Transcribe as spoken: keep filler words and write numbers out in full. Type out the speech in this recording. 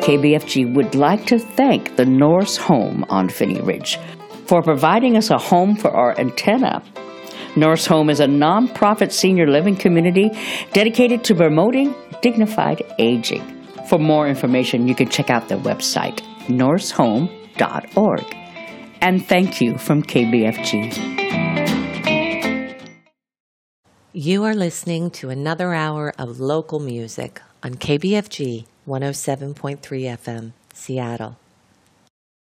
K B F G would like to thank the Norse Home on Phinney Ridge for providing us a home for our antenna. Norse Home is a nonprofit senior living community dedicated to promoting dignified aging. For more information, you can check out their website, norse home dot org. And thank you from K B F G. You are listening to another hour of local music on K B F G one oh seven point three F M, Seattle.